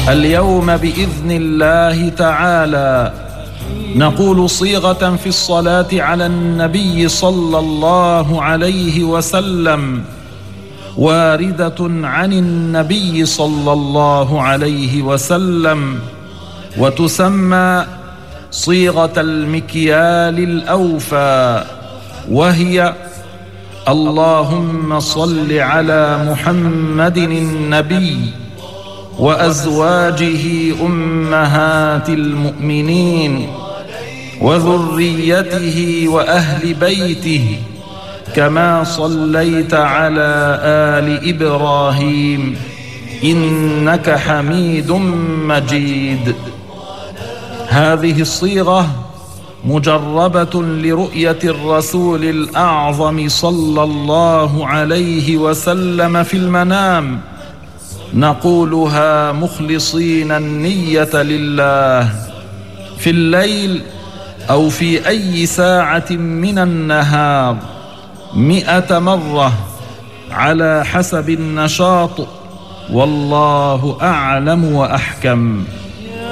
اليوم بإذن الله تعالى نقول صيغة في الصلاة على النبي صلى الله عليه وسلم واردة عن النبي صلى الله عليه وسلم، وتسمى صيغة المكيال الأوفى، وهي: اللهم صل على محمد النبي وأزواجه أمهات المؤمنين وذريته وأهل بيته كما صليت على آل إبراهيم إنك حميد مجيد. هذه الصيغة مجربة لرؤية الرسول الأعظم صلى الله عليه وسلم في المنام، نقولها مخلصين النية لله في الليل أو في أي ساعة من النهار 100 مرة على حسب النشاط، والله أعلم وأحكم.